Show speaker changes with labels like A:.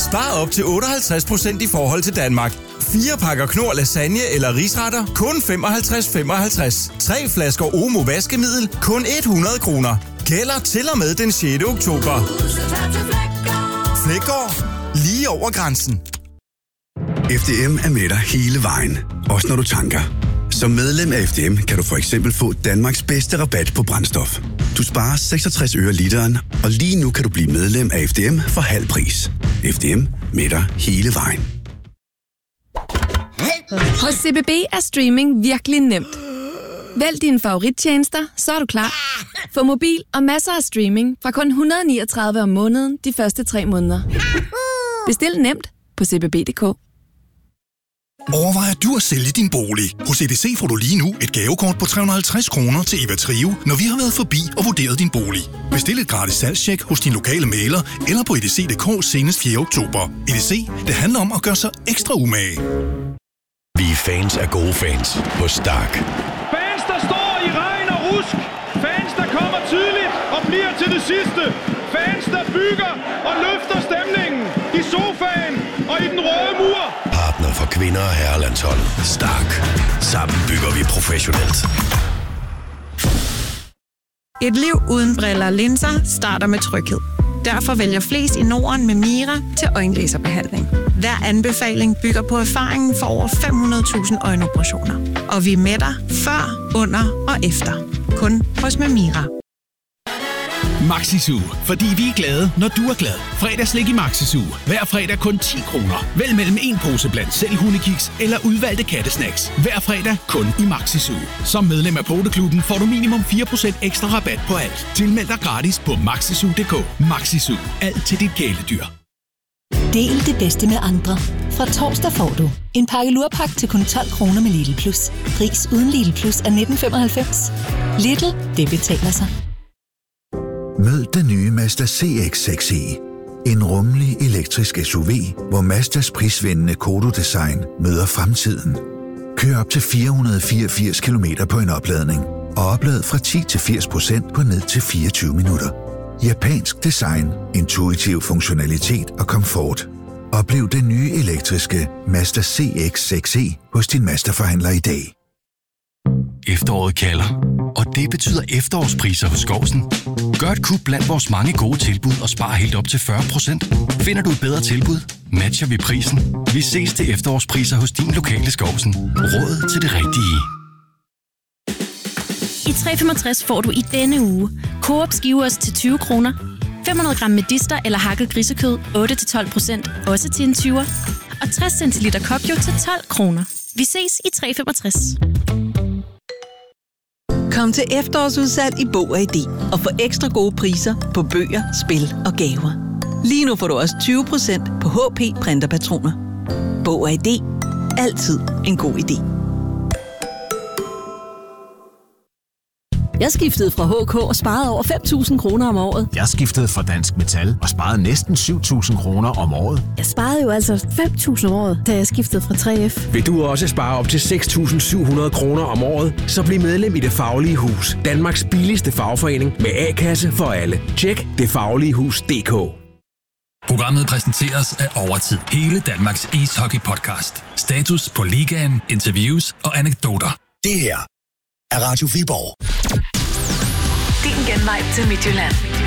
A: Spar op til 58% i forhold til Danmark. 4 pakker Knorr lasagne eller risretter, kun 55,55. 3 flasker Omo vaskemiddel, kun 100 kroner. Gælder til og med den 6. oktober. Flækgaard. Lige over grænsen.
B: FDM er med dig hele vejen. Også når du tanker. Som medlem af FDM kan du for eksempel få Danmarks bedste rabat på brændstof. Du sparer 66 øre literen, og lige nu kan du blive medlem af FDM for halv pris. FDM med dig hele vejen.
C: Hos CBB er streaming virkelig nemt. Vælg dine favorittjenester, så er du klar. Få mobil og masser af streaming fra kun 139 om måneden de første 3 måneder. Bestil nemt på cbb.dk.
D: Overvejer du at sælge din bolig? Hos EDC får du lige nu et gavekort på 350 kroner til Eva Trio, når vi har været forbi og vurderet din bolig. Bestil et gratis salgstjek hos din lokale mægler eller på edc.dk senest 4. oktober. EDC, det handler om at gøre sig ekstra umage.
E: Vi er fans af gode fans hos Stark.
F: Fans, der står i regn og rusk. Fans, der kommer tidligt og bliver til det sidste. Fans, der bygger og løfter stemningen i sofaen og i den røde mur.
E: Partner for kvinder og herrelandshold. Stark. Sammen bygger vi professionelt.
G: Et liv uden briller og linser starter med tryghed. Derfor vælger flest i Norden med Mira til øjenlaserbehandling. Hver anbefaling bygger på erfaringen for over 500.000 øjenoperationer. Og vi er med dig før, under og efter. Kun hos Mira.
H: Maxisu, fordi vi er glade, når du er glad. Fredagslik i Maxisu. Hver fredag kun 10 kroner. Vælg mellem en pose blandt selv hundekiks eller udvalgte kattesnacks. Hver fredag kun i Maxisu. Som medlem af Poteklubben får du minimum 4% ekstra rabat på alt. Tilmeld dig gratis på maxisu.dk. Maxisu. Alt til dit kæledyr.
I: Del det bedste med andre. Fra torsdag får du en pakke lurpak til kun 12 kroner med Lidl Plus. Pris uden Lidl Plus er 19,95. Lidl, det betaler sig.
J: Mød den nye Mazda CX-6e. En rummelig elektrisk SUV, hvor Mazdas prisvindende Kodo-design møder fremtiden. Kør op til 484 km på en opladning, og oplad fra 10-80% på ned til 24 minutter. Japansk design, intuitiv funktionalitet og komfort. Oplev den nye elektriske Mazda CX-6e hos din Mazda-forhandler i dag.
K: Efteråret kalder, og det betyder efterårspriser hos Skovsen. Gør et kub blandt vores mange gode tilbud og spar helt op til 40%. Finder du et bedre tilbud, matcher vi prisen. Vi ses til efterårspriser hos din lokale Skovsen. Råd til det rigtige.
L: I 365 får du i denne uge Coop skiveost til 20 kroner, 500 gram medister eller hakket grisekød 8-12%, også til en 20'er, og 60 centiliter Kokjo til 12 kroner. Vi ses i 365.
M: Kom til efterårsudsalg i Bog & ID og få ekstra gode priser på bøger, spil og gaver. Lige nu får du også 20% på HP printerpatroner. Bog & ID. Altid en god idé.
N: Jeg skiftede fra HK og sparede over 5.000 kroner om året.
O: Jeg skiftede fra Dansk Metal og sparede næsten 7.000 kroner om året.
N: Jeg sparede jo altså 5.000 om året, da jeg skiftede fra 3F.
P: Vil du også spare op til 6.700 kroner om året, så bliv medlem i Det Faglige Hus. Danmarks billigste fagforening med A-kasse for alle. Tjek detfagligehus.dk.
Q: Programmet præsenteres af Overtid. Hele Danmarks ishockey-podcast. Status på ligaen, interviews og anekdoter.
E: Det her er Radio Viborg.
R: Din genvej til Midtjylland.